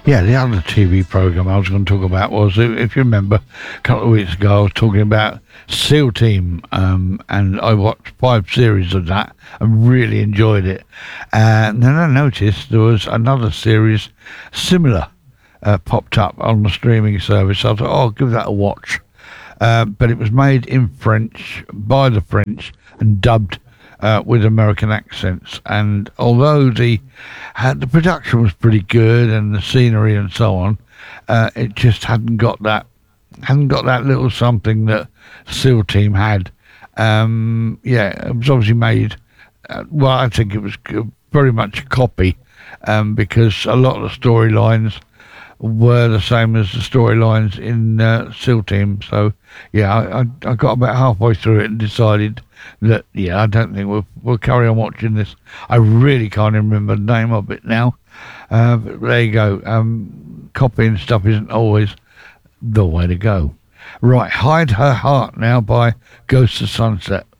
Yeah, the other TV program I was going to talk about was, if you remember, a couple of weeks ago I was talking about SEAL Team, and I watched 5 series of that and really enjoyed it. And then I noticed there was another series similar popped up on the streaming service. I thought, oh, I'll give that a watch. But it was made in French, by the French, and dubbed with American accents. And although the production was pretty good and the scenery and so on, it just hadn't got that little something that SEAL Team had. Yeah, it was obviously made. Well, I think it was very much a copy, because a lot of the storylines were the same as the storylines in SEAL Team. So yeah, I got about halfway through it and decided that I don't think we'll carry on watching this. I really can't remember the name of it now, but there you go. Copying stuff isn't always the way to go. Right, Hide Her Heart now by Ghost of Sunset.